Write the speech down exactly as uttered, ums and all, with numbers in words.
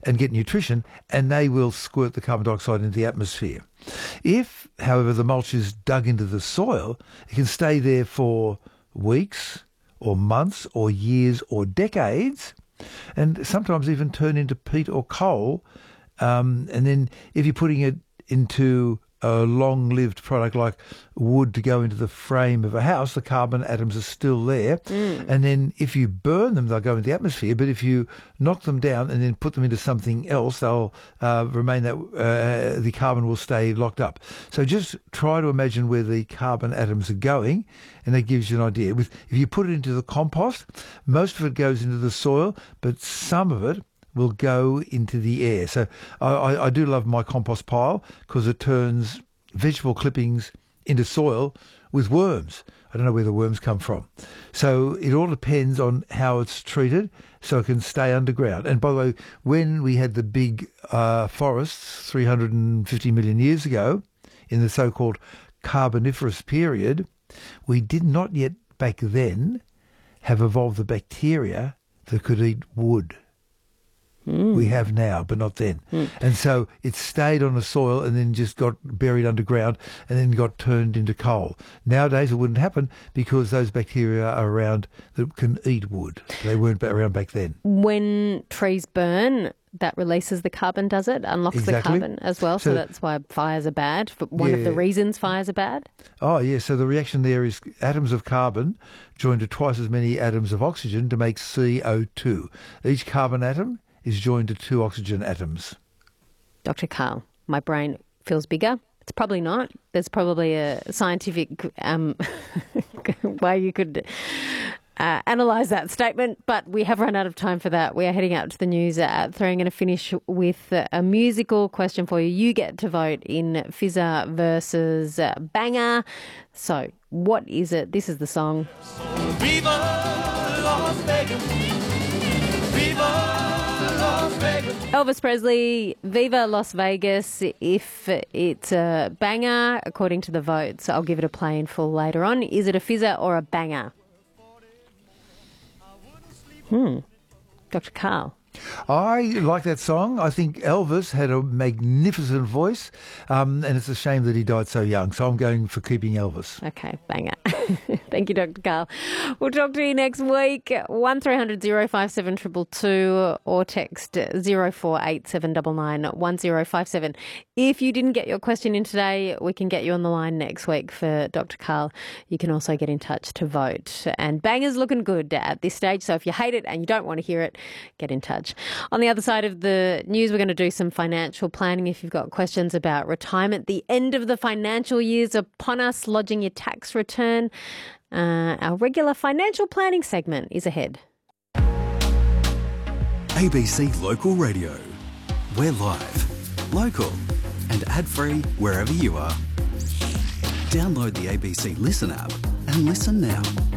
and get nutrition, and they will squirt the carbon dioxide into the atmosphere. If, however, the mulch is dug into the soil, it can stay there for weeks or months or years or decades, and sometimes even turn into peat or coal. Um, and then if you're putting it into a long-lived product like wood to go into the frame of a house, the carbon atoms are still there. Mm. And then if you burn them, they'll go into the atmosphere. But if you knock them down and then put them into something else, they'll uh, remain that uh, the carbon will stay locked up. So just try to imagine where the carbon atoms are going, and that gives you an idea. With if you put it into the compost, most of it goes into the soil, but some of it will go into the air. So I, I do love my compost pile because it turns vegetable clippings into soil with worms. I don't know where the worms come from. So it all depends on how it's treated so it can stay underground. And by the way, when we had the big uh, forests three hundred fifty million years ago, in the so-called Carboniferous period, we did not yet back then have evolved the bacteria that could eat wood. Mm. We have now, but not then. Mm. And so it stayed on the soil and then just got buried underground and then got turned into coal. Nowadays it wouldn't happen because those bacteria are around that can eat wood. They weren't around back then. When trees burn, that releases the carbon, does it? Unlocks exactly. the carbon as well. So, so that's why fires are bad. One yeah. of the reasons fires are bad. Oh, yeah. So the reaction there is atoms of carbon joined to twice as many atoms of oxygen to make C O two. Each carbon atom is joined to two oxygen atoms. Doctor Karl, my brain feels bigger. It's probably not. There's probably a scientific um, way you could uh, analyse that statement, but we have run out of time for that. We are heading out to the news at three. I'm going to finish with a musical question for you. You get to vote in Fizzer versus Banger. So what is it? This is the song. Viva Las Vegas. Viva Elvis Presley, Viva Las Vegas. If it's a banger, according to the votes, I'll give it a play in full later on. Is it a fizzer or a banger? Hmm. Doctor Karl. I like that song. I think Elvis had a magnificent voice, um, and it's a shame that he died so young. So I'm going for keeping Elvis. Okay, banger. Thank you, Doctor Karl. We'll talk to you next week. one three hundred oh five seven two two two or text zero four eight seven nine nine one zero five seven. If you didn't get your question in today, we can get you on the line next week for Doctor Karl. You can also get in touch to vote. And banger's looking good at this stage, so if you hate it and you don't want to hear it, get in touch. On the other side of the news, we're going to do some financial planning. If you've got questions about retirement, the end of the financial year's upon us, lodging your tax return. Uh, our regular financial planning segment is ahead. A B C Local Radio. We're live, local and ad-free wherever you are. Download the A B C Listen app and listen now.